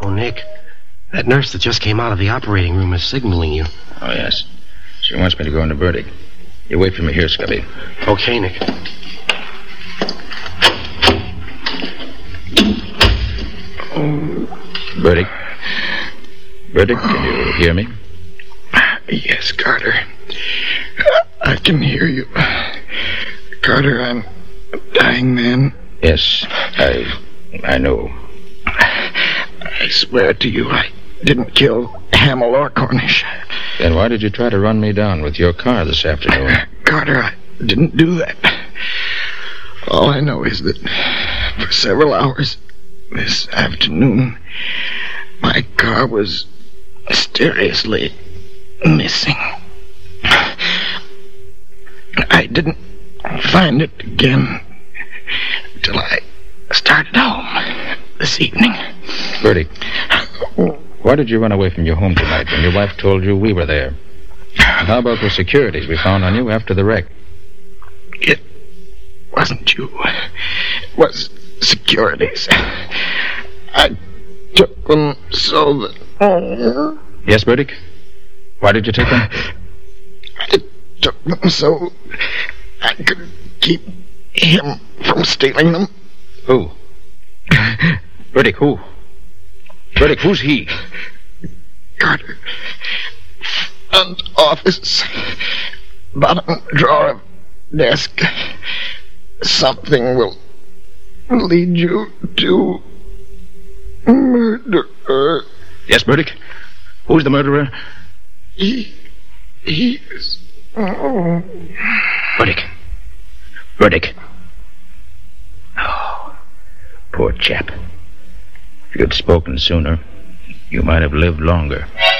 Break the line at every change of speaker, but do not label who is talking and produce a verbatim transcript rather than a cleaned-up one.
Oh, Nick, that nurse that just came out of the operating room is signaling you.
Oh, yes. She wants me to go into Burdick. You wait for me here, Scubby.
Okay, Nick.
Burdick? Burdick, can you hear me?
Yes, Carter. I can hear you. Carter, I'm a dying man.
Yes, I... I know.
I swear to you, I didn't kill Hamill or Cornish.
Then why did you try to run me down with your car this afternoon?
Carter, I didn't do that. All I know is that for several hours this afternoon, my car was mysteriously missing. I didn't find it again until I started home this evening.
Burdick, why did you run away from your home tonight when your wife told you we were there? And how about the securities we found on you after the wreck?
It wasn't you. It was securities. I took them so that...
Yes, Burdick? Why did you take them?
I took them so I could keep him from stealing them.
Who? Burdick, who? Burdick, who's he?
Carter. Front office. Bottom drawer of desk. Something will lead you to murder.
Yes, Burdick? Who's the murderer?
He... He is... Oh.
Burdick. Burdick. Oh, poor chap. If you'd spoken sooner, you might have lived longer.